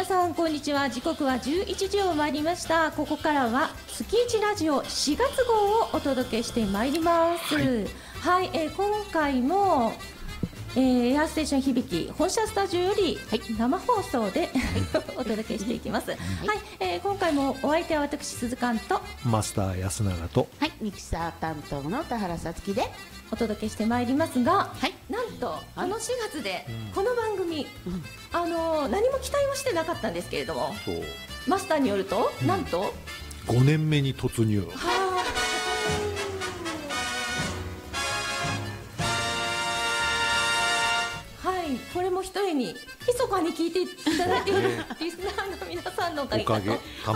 皆さんこんにちは。時刻は11時を回りました。ここからは月一ラジオ4月号をお届けしてまいります。はい、今回も、エアステーション響き本社スタジオより生放送で、お届けしていきます。今回もお相手は私鈴鹿とマスター安永と、 ミキサー担当の田原さつきでお届けしてまいりますが、なんとこの4月でこの番組、何も期待はしてなかったんですけれども、マスターによると、なんと 5年目に突入。 これも一重に密かに聞いていただいているリスナーの皆さんのおかげかと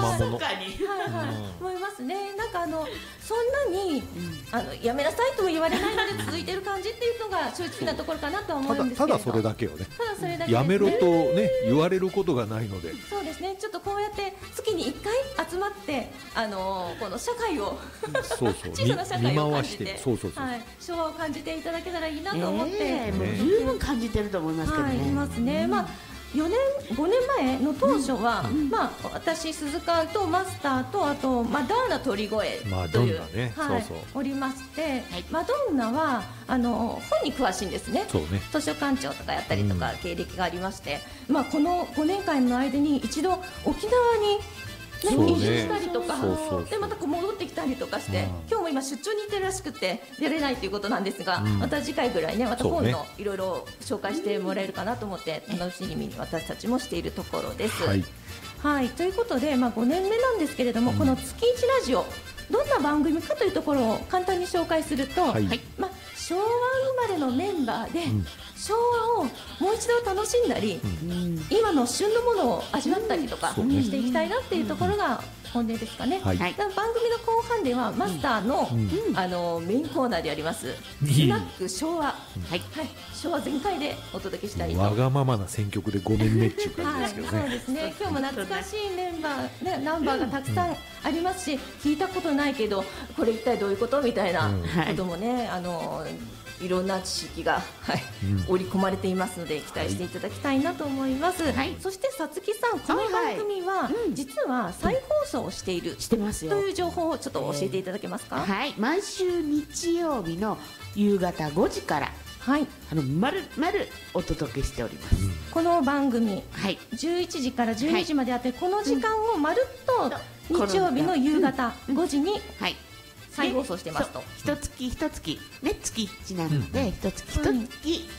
思いますね。なんかそんなにやめなさいとも言われないので続いている感じっていうのが正直なところかなとは思うんですけれど、 ただそれだけよね。 ただそれだけやめろとね言われることがないので。 そうですね。ちょっとこうやって月に1回集まってこの社会を小さな社会を感じて、昭和を感じていただけたらいいなと思って、 もう十分感じてると思いますけどね。 いますね。5年前の当初は、私鈴鹿とマスターとあとマドンナ鳥越というおりまして、マドンナは本に詳しいんですね。図書館長とかやったりとか経歴がありまして、この5年間の間に一度沖縄に移住したりとかでまた戻ってきたりとかして、今日も今出張に行ってるらしくて出れないということなんですが、また次回ぐらいね、また本のいろいろ紹介してもらえるかなと思って楽しみに私たちもしているところです。ということで、5年目なんですけれども、この月一ラジオどんな番組かというところを簡単に紹介すると、昭和生まれのメンバーで、昭和をもう一度楽しんだり、今の旬のものを味わったりとかしていきたいなっていうところが本音ですかね。番組の後半ではマスターの、メインコーナーでありますスナック昭和、昭和全開でお届けしたいと。 わがままな選曲でごめんねっていう感じですけどね。 そうですね。今日も懐かしいメンバー、ナンバーがたくさんありますし、聞いたことないけどこれ一体どういうことみたいなこともね、いろんな知識が、織り込まれていますので期待していただきたいなと思います。そしてさつきさん、この番組は実は再放送をしているという情報をちょっと教えていただけますか？ 毎週日曜日の夕方5時から丸々お届けしております。 この番組、11時から12時まであって、この時間をまるっと日曜日の夕方5時に再放送してますと。 一月一月ね、月1なので一月一月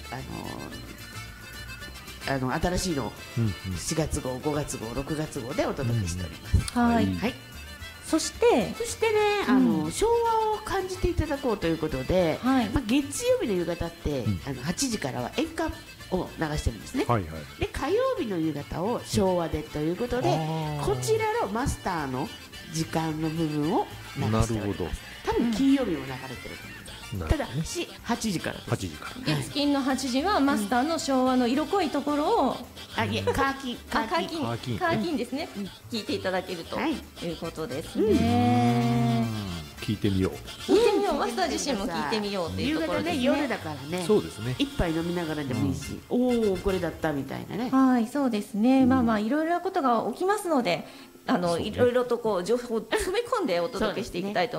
新しいのを4月号、5月号、6月号でお届けしております。 そしてね、 昭和を感じていただこうということで、月曜日の夕方って8時からは演歌を流してるんですね。で火曜日の夕方を昭和でということで、こちらのマスターの時間の部分を流しております。多分金曜日も流れてると思う。ただ8時からです。 月金の8時はマスターの昭和の色濃いところを、 カーキンですね、 聞いていただけるということですね。 聞いてみよう。マスター自身も聞いてみようというところですね。 夕方ね、夜だからね。 そうですね。 一杯飲みながらでもいいし、おおこれだったみたいなね。 そうですね。いろいろなことが起きますので、いろいろと情報を詰め込んでお届けしていきたいと